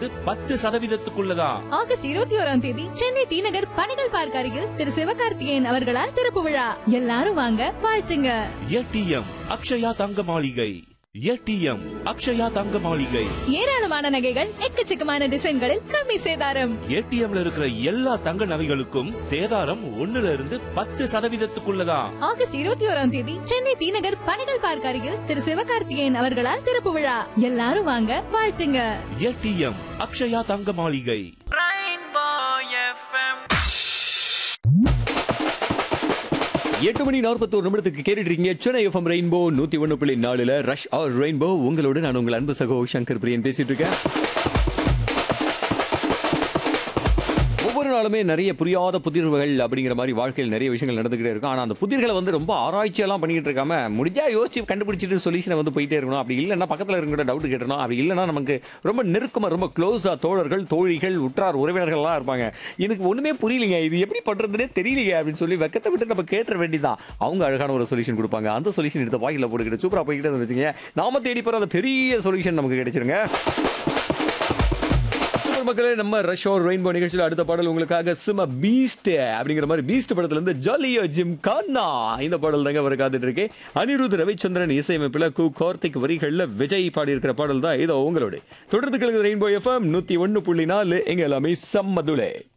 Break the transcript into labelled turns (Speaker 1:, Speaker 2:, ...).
Speaker 1: 10%.
Speaker 2: August 21ஆம் தேதி Chennai D நகர் பணிகள் பார்க் அருகில் திரு சிவகார்த்திகேயன் அவர்களால் திறப்பு விழா. எல்லாரும் வாங்க, வாழ்த்துங்க.
Speaker 1: ஏடிஎம் அக்ஷயா தங்க மாளிகை. ஏடிஎம் அக்ஷயா தங்க மாளிகை.
Speaker 2: ஏராளமான நகைகள், எக்கச்சக்கமான டிசைன்களில் கம்மி சேதாரம்.
Speaker 1: ஏடிஎம்ல இருக்கிற எல்லா தங்க நகைகளுக்கும் சேதாரம் 1%
Speaker 2: ஆகஸ்ட் 21ஆம் தேதி சென்னை டி நகர் பணிகள் பார்க் அருகில் திரு சிவகார்த்திகேயன் அவர்களால் திறப்பு விழா. எல்லாரும் வாங்க, வாழ்த்துங்க.
Speaker 1: ஏடிஎம் அக்ஷயா தங்க மாளிகை.
Speaker 3: 8:41 கேட்டுட்டு இருக்கீங்க Chennai FM rainbow 101.4 rush R rainbow. உங்களோடு நான் உங்கள் அன்பு சகோ சங்கர் பிரியன் பேசிட்டு இருக்கேன். ஒவ்வொரு நாளுமே நிறைய புரியாத புதிர்கள் அப்படிங்கிற மாதிரி வாழ்க்கையில் நிறைய விஷயங்கள் நடந்துகிட்டே இருக்கும். ஆனால் அந்த புதிர்களை வந்து ரொம்ப ஆராய்ச்சியெல்லாம் பண்ணிட்டு இருக்காம முடிஞ்சா யோசிச்சு கண்டுபிடிச்சிட்டு சொல்யூஷனை வந்து போயிட்டே இருக்கணும். அப்படி இல்லைன்னா பக்கத்தில் இருக்கிற டவுட் கேட்டணும். அப்படி இல்லைன்னா நமக்கு ரொம்ப நெருக்கமாக ரொம்ப க்ளோஸாக தோழர்கள், தோழிகள், உற்றார் உறவினர்கள்லாம் இருப்பாங்க. எனக்கு ஒன்றுமே புரியலைங்க, இது எப்படி பண்ணுறதுனே தெரியலைங்க அப்படின்னு சொல்லி வெக்கத்தை விட்டு நம்ம கேட்ட வேண்டிதான். அவங்க அழகான ஒரு சொல்யூஷன் கொடுப்பாங்க. அந்த சொல்யூஷன் எடுத்த வாயில போட்டுக்கிட்டு சூப்பராக போய்கிட்டே வச்சுங்க. நாம தேடி போகிற அந்த பெரிய சொல்யூஷன் நமக்கு கிடைச்சிருங்க. மக்களே, நம்ம ரஷ் ஆர் ரெயின்போ நிகழ்ச்சியில் அடுத்த பாடல் உங்களுக்காக சிம பீஸ்ட் அப்படிங்கிற மாதிரி பீஸ்ட் படத்துல இருந்து ஜாலியோ ஜிம் கானா இந்த பாடல் தாங்க வர காத்துட்டு இருக்கு. அனிருத் ரவிச்சந்திரன் இசையமைப்பில் கார்த்திக் வரிகள்ல விஜய் பாடி இருக்கிற பாடல் தான் இதோ உங்களோட தொடர்ந்து கேளுங்க. ரெயின்போ எஃப்எம் 101.4 எங்க எல்லாமே சம்மதுலே.